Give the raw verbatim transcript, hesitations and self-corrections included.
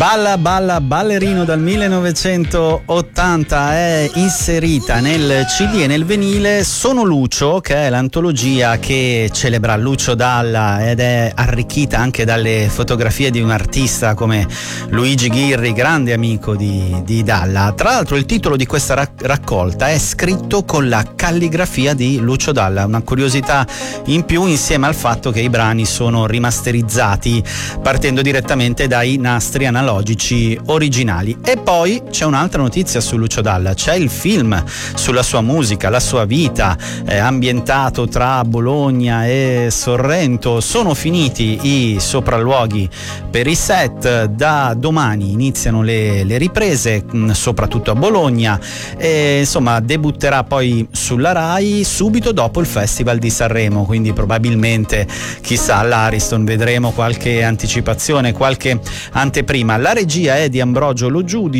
Balla Balla Ballerino dal millenovecentottanta è inserita nel C D e nel vinile Sono Lucio, che è l'antologia che celebra Lucio Dalla ed è arricchita anche dalle fotografie di un artista come Luigi Ghirri, grande amico di, di Dalla. Tra l'altro il titolo di questa rac- raccolta è scritto con la calligrafia di Lucio Dalla, una curiosità in più insieme al fatto che i brani sono rimasterizzati partendo direttamente dai nastri analogici originali. E poi c'è un'altra notizia su Lucio Dalla, c'è il film sulla sua musica, la sua vita, eh, ambientato tra Bologna e Sorrento. Sono finiti i sopralluoghi per i set, da domani iniziano le, le riprese, mh, soprattutto a Bologna, e insomma debutterà poi sulla Rai subito dopo il Festival di Sanremo, quindi probabilmente chissà all'Ariston vedremo qualche anticipazione, qualche anteprima. La regia è di Ambrogio Lo Giudice.